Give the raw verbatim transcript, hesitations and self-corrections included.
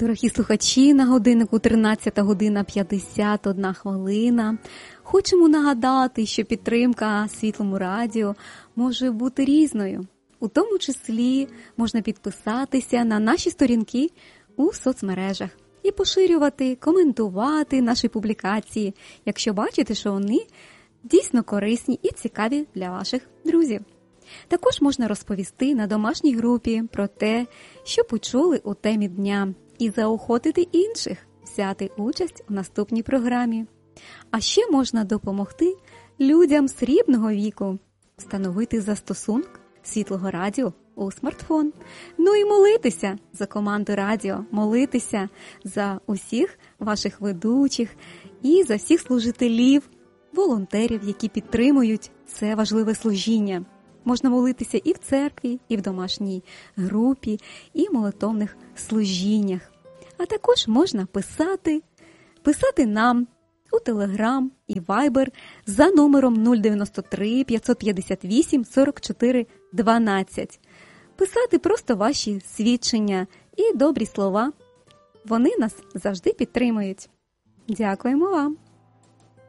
Дорогі слухачі, на годиннику тринадцята година п'ятдесят одна хвилина. Хочемо нагадати, що підтримка Світлому радіо може бути різною. У тому числі можна підписатися на наші сторінки у соцмережах і поширювати, коментувати наші публікації, якщо бачите, що вони дійсно корисні і цікаві для ваших друзів. Також можна розповісти на домашній групі про те, що почули у темі дня, і заохотити інших взяти участь у наступній програмі. А ще можна допомогти людям срібного віку встановити застосунок Світлого радіо у смартфон. Ну і молитися за команду радіо, молитися за усіх ваших ведучих і за всіх служителів, волонтерів, які підтримують це важливе служіння. Можна молитися і в церкві, і в домашній групі, і в молитовних служіннях. А також можна писати, писати нам у Телеграм і Вайбер за номером нуль дев'яносто три п'ятсот п'ятдесят вісім сорок чотири дванадцять. Писати просто ваші свідчення і добрі слова. Вони нас завжди підтримують. Дякуємо вам!